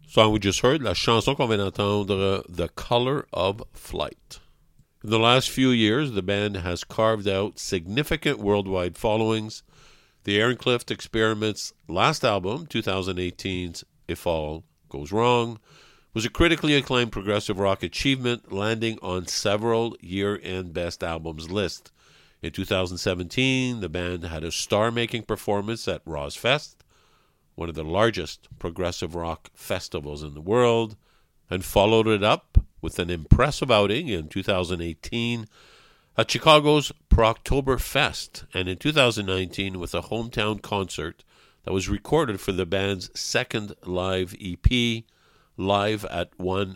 Song we just heard, la chanson qu'on vient d'entendre, The Color of Flight. In the last few years, the band has carved out significant worldwide followings. The Aaron Clift Experiment's last album, 2018's If All Goes Wrong, was a critically acclaimed progressive rock achievement, landing on several year-end best albums lists. In 2017, the band had a star-making performance at Rozzfest, one of the largest progressive rock festivals in the world, and followed it up with an impressive outing in 2018 at Chicago's Progtoberfest, and in 2019 with a hometown concert that was recorded for the band's second live EP, Live at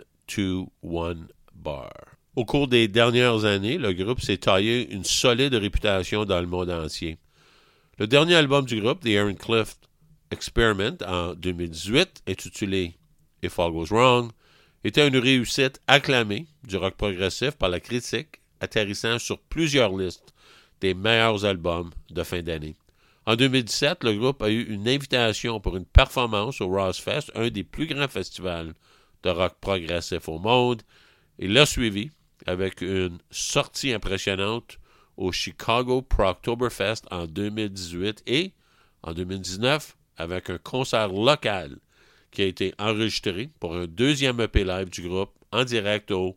121 Bar. Au cours des dernières années, le groupe s'est taillé une solide réputation dans le monde entier. Le dernier album du groupe, The Aaron Clift Experiment, en 2018, intitulé If All Goes Wrong, était une réussite acclamée du rock progressif par la critique, atterrissant sur plusieurs listes des meilleurs albums de fin d'année. En 2017, le groupe a eu une invitation pour une performance au Rozzfest, un des plus grands festivals de rock progressif au monde, et l'a suivi avec une sortie impressionnante au Chicago Progtoberfest en 2018 et, en 2019, avec un concert local qui a été enregistré pour un deuxième EP live du groupe en direct au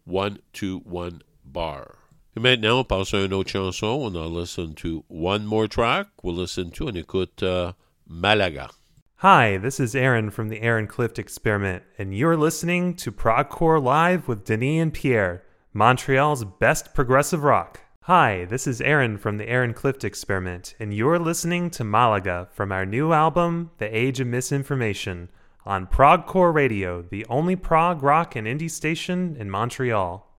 121 Bar. Et maintenant, on passe à une autre chanson. On a listen to one more track. We'll listen to and écoute Malaga. Hi, this is Aaron from the Aaron Clift Experiment, and you're listening to Progcore Live with Denis and Pierre, Montreal's best progressive rock. Hi, this is Aaron from the Aaron Clift Experiment, and you're listening to Malaga from our new album, The Age of Misinformation, on Progcore Radio, the only prog rock and indie station in Montreal.